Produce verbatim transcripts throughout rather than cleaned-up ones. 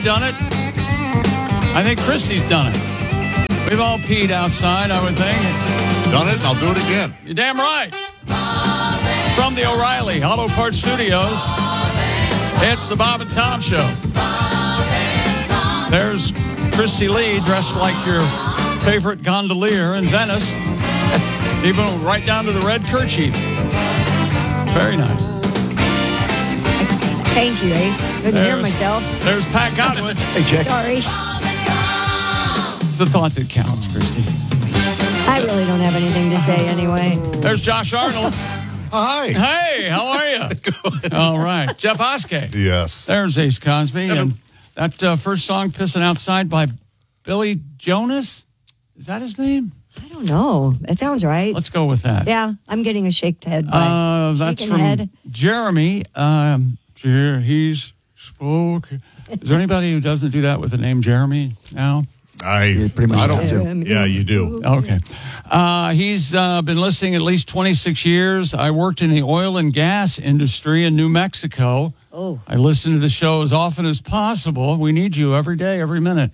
done it? I think Christy's done it. We've all peed outside, I would think. Done it, and I'll do it again. You're damn right. From the O'Reilly Auto Parts Studios, it's the Bob and Tom Show. There's Christy Lee dressed like your favorite gondolier in Venice, even right down to the red kerchief. Very nice. Thank you, Ace. Couldn't hear myself. There's Pat Godwin. Hey, Jack. Sorry. It's the thought that counts, Christy. I really don't have anything to say anyway. There's Josh Arnold. Hi. Hey, how are you? Good. All right. Jeff Oskey. Yes. There's Ace Cosby. And that uh, first song, Pissing Outside by Billy Jonas. Is that his name? I don't know. It sounds right. Let's go with that. Yeah, I'm getting a shaked head. By Uh, that's shaking from head. Jeremy. Um, Jer- he's spoke. Is there anybody who doesn't do that with the name Jeremy now? I pretty much I don't. have to. Um, Yeah, you do. Okay. Uh, he's uh, been listening at least twenty-six years. I worked in the oil and gas industry in New Mexico. Oh. I listen to the show as often as possible. We need you every day, every minute.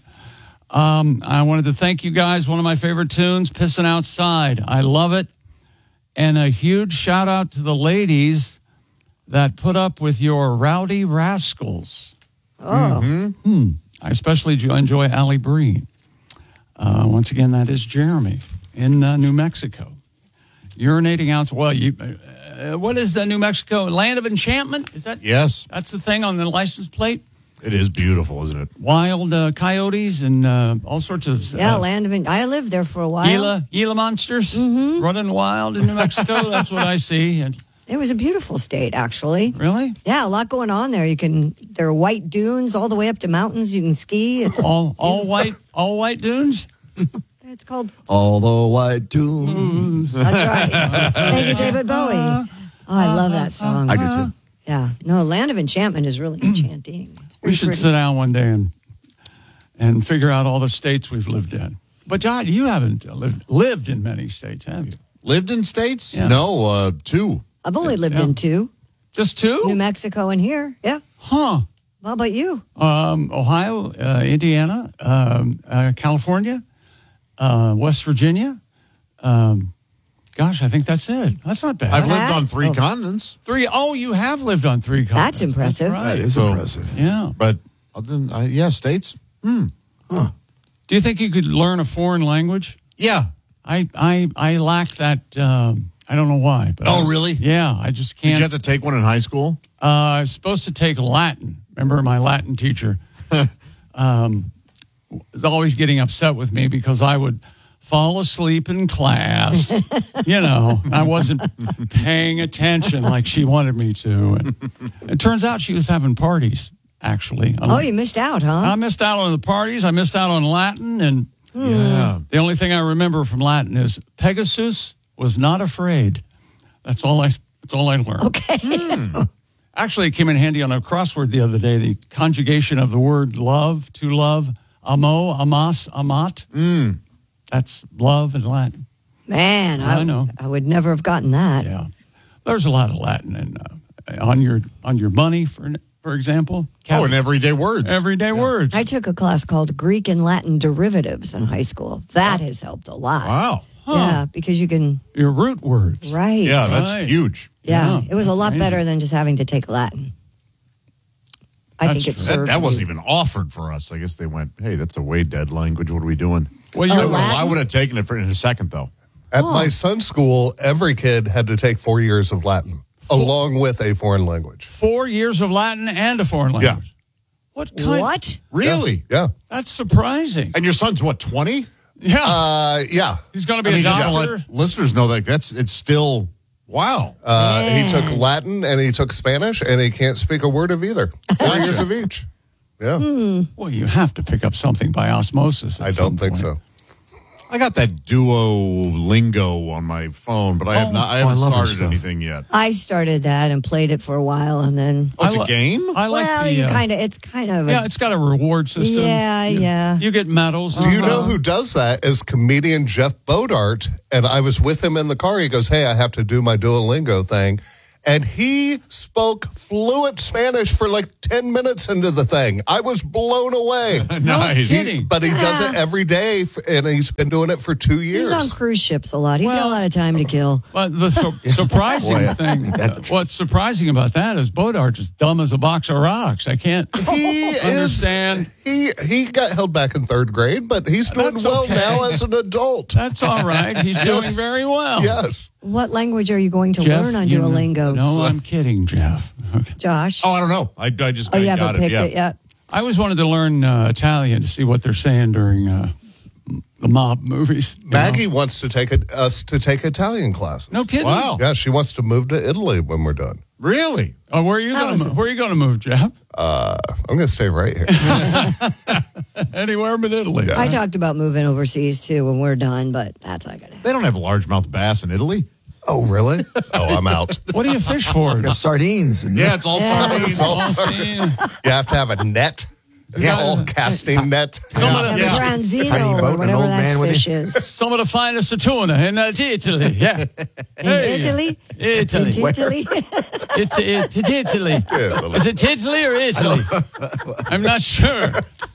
Um, I wanted to thank you guys. One of my favorite tunes, Pissing Outside. I love it. And a huge shout out to the ladies that put up with your rowdy rascals. Oh. Hmm. I especially enjoy Allie Breen. Uh, once again, that is Jeremy in uh, New Mexico. Urinating out. Well, you, uh, what is the New Mexico Land of Enchantment? Is that? Yes. That's the thing on the license plate. It is beautiful, isn't it? Wild uh, coyotes and uh, all sorts of. Yeah, uh, land of. I lived there for a while. Gila, Gila monsters running wild in New Mexico. That's what I see. And It was a beautiful state, actually. really, Yeah, a lot going on there. You can. There are white dunes all the way up to mountains. You can ski. It's all all white, all white dunes. it's called. All the white tunes. That's right. Thank you, David Bowie. Oh, I love that song. I do too. Yeah. No, Land of Enchantment is really enchanting. It's very We should pretty. sit down one day and and figure out all the states we've lived in. But John, you haven't lived lived in many states, have you? Lived in states? Yeah. No, uh, two. I've only lived Yeah. in two, Just two? New Mexico and here. Yeah. Huh. How about you? Um, Ohio, uh, Indiana, um, uh, California, uh, West Virginia. Um, gosh, I think that's it. That's not bad. I've lived on three Oh. continents, three. Oh, you have lived on three continents. That's impressive. right. That is So- impressive. Yeah. but other than, uh, yeah, states. Hmm. Do you think you could learn a foreign language? Yeah. I I I lack that. Um, I don't know why. But Oh, I- really? Yeah, I just Did can't. you have to take one in high school? Uh, I was supposed to take Latin. Remember, my Latin teacher um, was always getting upset with me because I would fall asleep in class. You know, I wasn't paying attention like she wanted me to. And it turns out she was having parties, actually. Oh, you missed out, huh? I missed out on the parties. I missed out on Latin. And Yeah. the only thing I remember from Latin is Pegasus was not afraid. That's all I, that's all I learned. Okay. Actually, it came in handy on a crossword the other day. The conjugation of the word love, to love, amo, amas, amat. Mm. That's love in Latin. Man, I, I know. I would never have gotten that. Yeah, there's a lot of Latin in, uh, on your on your money, for for example. Oh, and everyday words. Everyday words. I took a class called Greek and Latin derivatives in high school. That has helped a lot. Wow. Yeah, because you can, Your root words. right. Yeah, that's Right. huge. Yeah, Yeah, it was a that's lot amazing. better than just having to take Latin. I That's think it true. That, served that wasn't me. even offered for us. I guess they went, hey, that's a way dead language. What are we doing? Well, Oh, you're, I would- Latin? I would have taken it for in a second, though. At my son's school, every kid had to take four years of Latin, along with a foreign language. four years of Latin and a foreign language. Yeah. What kind? What? Really? Yeah. That's surprising. And your son's what, twenty? Yeah, Uh, yeah. he's going to I be mean, a just to doctor. let listeners know that that's it's still wow. Uh, he Man. took Latin and he took Spanish, and he can't speak a word of either. Four Gotcha. years of each. Yeah. Well, you have to pick up something by osmosis. at I some don't think point. so. I got that Duolingo on my phone, but I have Oh, not. I oh, I haven't love her started stuff. anything yet. I started that and played it for a while, and then Oh, it's I a li- game. I like well, the. you uh, kind of it's kind of a, yeah, it's got a reward system. Yeah, You- yeah. You get medals. Do you know who does that? Is comedian Jeff Bodart. And I was with him in the car. He goes, hey, I have to do my Duolingo thing. And he spoke fluent Spanish for like ten minutes into the thing. I was blown away. Nice. kidding. But he does it every day, f- and he's been doing it for two years. He's on cruise ships a lot. He's got Well- a lot of time to kill. But the su- surprising Boy, I thing, think that's the what's surprising about that is Bodart is dumb as a box of rocks. I can't He is. understand. He he got held back in third grade, but he's doing That's well okay. now as an adult. That's all right. He's doing very well. Yes. What language are you going to Jeff, learn on you know- Duolingo? No, I'm kidding, Jeff. Okay. Josh? Oh, I don't know. I, I just Oh, you I haven't got picked it. Yeah. it yet? I always wanted to learn uh, Italian to see what they're saying during uh, the mob movies. you Maggie know? wants to take it, us to take Italian classes. No kidding. Wow. Yeah, she wants to move to Italy when we're done. Really? Oh, where are you That going was- to move? Where are you going to move, Jeff? Uh, I'm going to stay right here. Anywhere but Italy. Yeah. I talked about moving overseas too when we're done, but that's not going to happen. They don't have largemouth bass in Italy. Oh, really? Oh, I'm out. What do you fish for? Got sardines. And Yeah, it's all Yeah. sardines. Oh, see, You have to have a net. It's Yeah. all casting net. Some of And the- Yeah. the Tiny branzino boat or and an whatever old that man with fish him. is. some of the finest of tuna in uh, Italy. Yeah. In Hey. Italy? Italy. In Italy? It's, it's, it's Italy. Italy. Is it Italy or Italy? I'm not sure.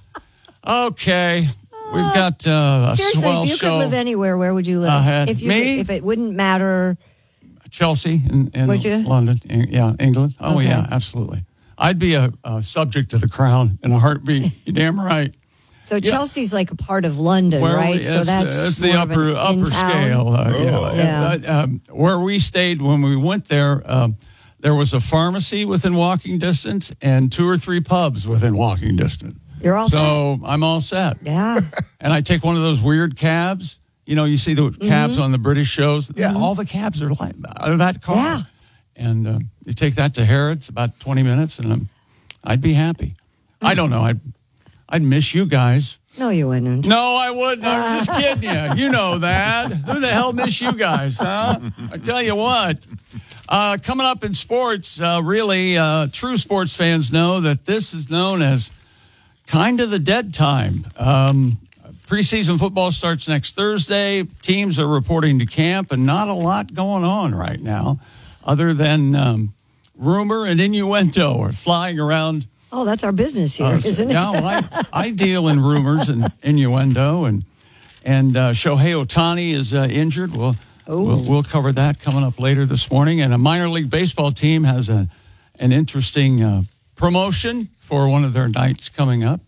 Okay. We've got uh, a Seriously, swell if you show. could live anywhere, where would you live? Uh, if you me? could, if it wouldn't matter. Chelsea in, in Would you? London. In- yeah, England. Oh, Okay. yeah, absolutely. I'd be a, a subject to the crown in a heartbeat. You're damn right. So Chelsea's like a part of London, Where right? we- so that's, that's the more of upper an upper in-town. scale. Uh, Oh. yeah. Yeah. Uh, um, where we stayed when we went there, um, there was a pharmacy within walking distance and two or three pubs within walking distance. You're all so I'm all set. Yeah. And I take one of those weird cabs. You know, you see the cabs Mm-hmm. on the British shows. Yeah, all the cabs are like are that car. Yeah. And uh, you take that to Harrods, about twenty minutes, and um, I'd be happy. I don't know. I'd I'd miss you guys. No, you wouldn't. No, I wouldn't. I'm just kidding you. You know that. Who the hell miss you guys, huh? I tell you what. Uh, coming up in sports, uh, really, uh, true sports fans know that this is known as kind of the dead time. Um, preseason football starts next Thursday. Teams are reporting to camp, and not a lot going on right now other than um, rumor and innuendo are flying around. Oh, that's our business here, Uh, isn't it? Yeah, well, I, I deal in rumors and innuendo, and and uh, Shohei Ohtani is uh, injured. We'll, we'll we'll cover that coming up later this morning. And a minor league baseball team has a an interesting uh, promotion for one of their nights coming up.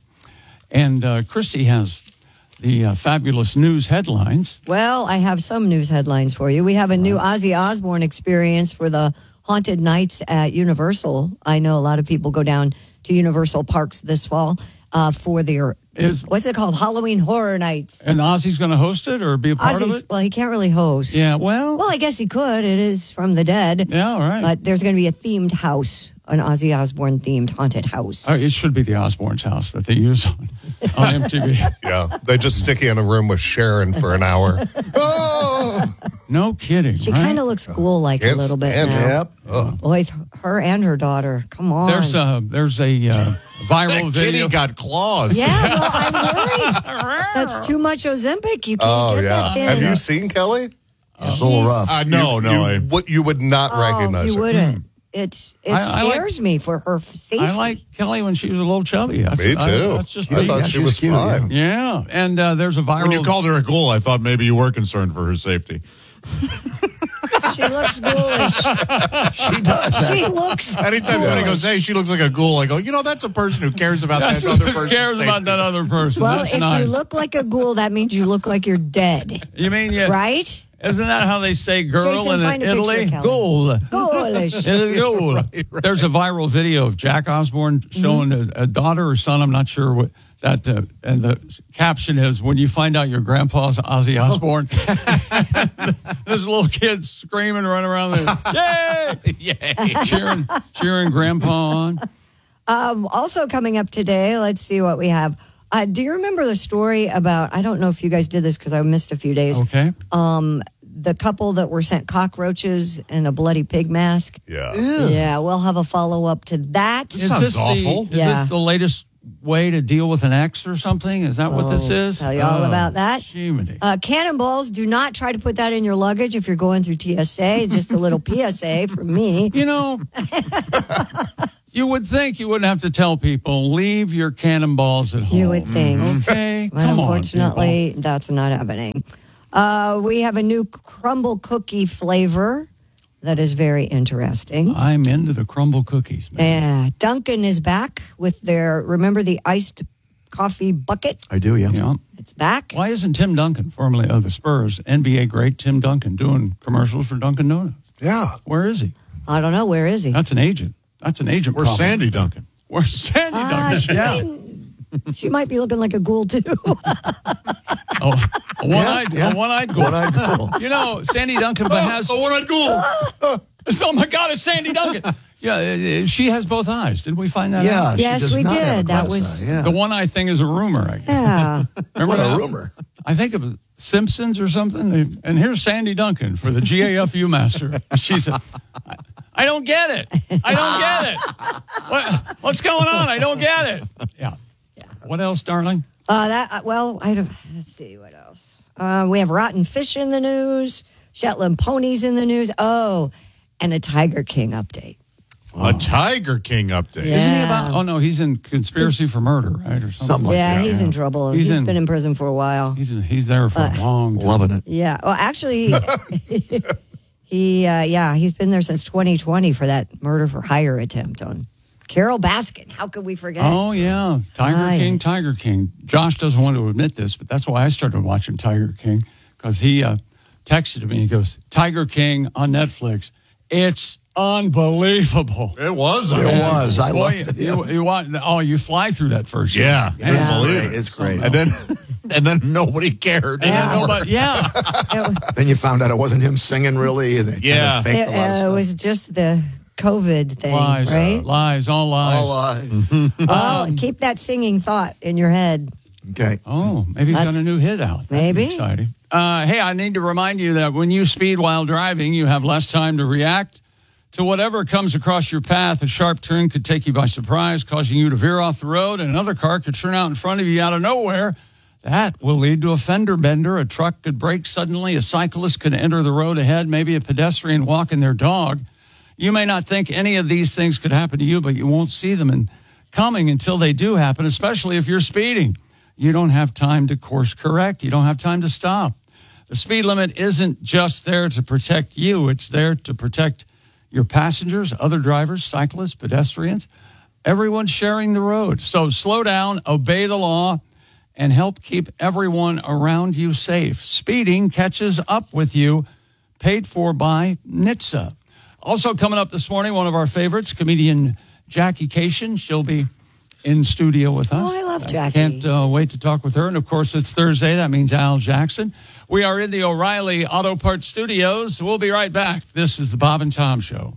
And uh, Christy has the uh, fabulous news headlines. Well, I have some news headlines for you. We have a new Ozzy Osbourne experience for the haunted nights at Universal. I know a lot of people go down to Universal Parks this fall uh, for their, Is- what's it called? Halloween Horror Nights. And Ozzy's going to host it or be a part of Ozzy's, it? well, he can't really host. Yeah, well, Well, I guess he could. It is from the dead. yeah, all right. But there's going to be a themed house, an Ozzy Osbourne themed haunted house. Uh, it should be the Osbourne's house that they use on, on M T V. Yeah, they just stick you in a room with Sharon for an hour. Oh, No kidding. She right? kind of looks ghoul-like a Can't little bit stand now. Yep. Ugh. Boy, th- her and her daughter. Come on. There's a there's a uh, viral That kitty video. got claws. Yeah, well, I'm worried. That's too much Ozempic. You can't Oh, get yeah. that thin. Have you seen Kelly? It's a little rough. Uh, no, you, no. You, I, what, you would not Oh, recognize you her. wouldn't. It's it I- I like- scares me for her safety. I like Kelly when she was a little chubby. That's, Me I- too. that's just I me. thought Yeah, she she was was cute, fine. Yeah, and uh, there's a viral. when you called her a ghoul, I thought maybe you were concerned for her safety. She looks ghoulish. She does. She looks. Anytime somebody goes, hey, she looks like a ghoul, I go, you know, that's a person who cares about That's that other who person's cares about safety. that other person. Well, That's if nice. you look like a ghoul, that means you look like you're dead, You mean yeah? right? Isn't that how they say girl Jason, in find a picture, Italy? Kelly. Ghoul. Ghoulish. It is ghoul. There's a viral video of Jack Osbourne showing a, a daughter or son. I'm not sure what that. Uh, and the caption is, "When you find out your grandpa's Ozzy Osbourne." This little kid screaming, running around there, yay, Yay. cheering, cheering grandpa on. Um, also coming up today, let's see what we have. Uh, do you remember the story about, I don't know if you guys did this because I missed a few days, Okay. um, the couple that were sent cockroaches and a bloody pig mask? Yeah. Yeah, we'll have a follow-up to that. This sounds this awful. The, is Yeah. this the latest way to deal with an ex or something? Is that what this Oh, is? tell you all about that. Jiminy. Uh, cannonballs, do not try to put that in your luggage if you're going through T S A. Just a little P S A from me. You know, you would think you wouldn't have to tell people, leave your cannonballs at home. You would think. Okay, But come on, unfortunately, that's not happening. Uh, we have a new crumble cookie flavor that is very interesting. people. I'm into the crumble cookies, man. Yeah, Dunkin' is back with their, remember the iced coffee bucket? I do, yeah. Yeah. It's back. Why isn't Tim Duncan, formerly of the Spurs, N B A great Tim Duncan, doing commercials for Dunkin' Donuts? Yeah. Where is he? I don't know. Where is he? That's an agent. That's an agent. Where's problem. Sandy Duncan? Where's Sandy Ah, Duncan? she, Yeah. she might be looking like a ghoul, too. Oh, a one-eyed, yeah. a one-eyed ghoul. One-eyed ghoul. You know, Sandy Duncan but has. Oh, what I cool. Oh my God, it's Sandy Duncan. Yeah, uh, she has both eyes. Didn't we find that Yeah. out? she Yes, does we not have a did. That glass was- eye, yeah. The one eye thing is a rumor, I guess. Yeah. Remember What a that? rumor. I think of Simpsons or something. And here's Sandy Duncan for the G A F U master. She said, I, I don't get it. I don't get it. What, what's going on? I don't get it. Yeah. Yeah. What else, darling? Uh, that uh, well, I don't. Let's see what else. Uh, we have rotten fish in the news. Shetland ponies in the news. Oh, and a Tiger King update. A Tiger King update. Yeah. Isn't he about? Oh no, he's in conspiracy for murder, right, or something. Something like yeah, that. he's yeah. in trouble. He's he's in- been in prison for a while. He's he's there for a long time. Loving it. Yeah. Well, actually, he, he uh, yeah, he's been there since twenty twenty for that murder for hire attempt on Carol Baskin. How could we forget? Oh yeah, Tiger Right. King, Tiger King. Josh doesn't want to admit this, but that's why I started watching Tiger King because he uh, texted me. He goes, "Tiger King on Netflix. It's unbelievable." It was. It was. I Boy, loved you, it. you, you want, oh, you fly through that first. Yeah, season. it's Yeah. believe it. It's great. And then, and then nobody cared. And Yeah. then nobody- yeah. It, Then you found out it wasn't him singing, really. And they Yeah. kind of faked it, a lot of uh, stuff. was just the COVID thing, lies, right? lies, all lies. All lies. Well, keep that singing thought in your head. Okay. Oh, maybe he's got That's- a new hit out. That'd be Maybe. exciting. Uh, hey, I need to remind you that when you speed while driving, you have less time to react to whatever comes across your path. A sharp turn could take you by surprise, causing you to veer off the road, and another car could turn out in front of you out of nowhere. That will lead to a fender bender. A truck could brake suddenly. A cyclist could enter the road ahead. Maybe a pedestrian walking their dog. You may not think any of these things could happen to you, but you won't see them in coming until they do happen, especially if you're speeding. You don't have time to course correct. You don't have time to stop. The speed limit isn't just there to protect you. It's there to protect your passengers, other drivers, cyclists, pedestrians, everyone sharing the road. So slow down, obey the law, and help keep everyone around you safe. Speeding catches up with you, paid for by N H T S A. Also coming up this morning, one of our favorites, comedian Jackie Cation. She'll be in studio with us. Oh, I love Jackie. Can't uh, wait to talk with her. And of course, it's Thursday. That means Al Jackson. We are in the O'Reilly Auto Parts Studios. We'll be right back. This is the Bob and Tom Show.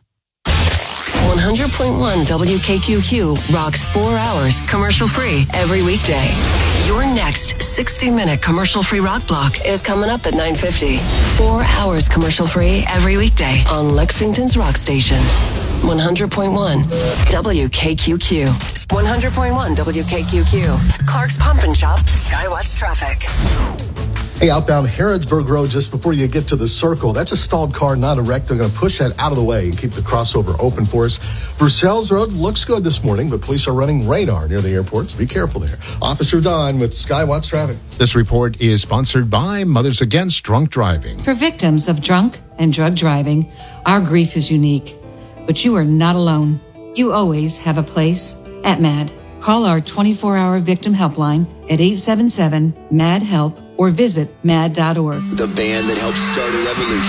one hundred point one W K Q Q rocks four hours commercial free every weekday. Your next sixty minute commercial free rock block is coming up at nine fifty. Four hours commercial free every weekday on Lexington's rock station. one hundred point one W K Q Q. one hundred point one W K Q Q. Clark's Pump and Shop, Skywatch Traffic. Hey, outbound Harrodsburg Road, just before you get to the circle, that's a stalled car, not a wreck. They're going to push that out of the way and keep the crossover open for us. Brussels Road looks good this morning, but police are running radar near the airport, so be careful there. Officer Don with Skywatch Traffic. This report is sponsored by Mothers Against Drunk Driving. For victims of drunk and drug driving, our grief is unique. But you are not alone. You always have a place at MAD. Call our twenty-four hour victim helpline at eight seven seven, M A D, HELP or visit mad dot org. The band that helped start a revolution.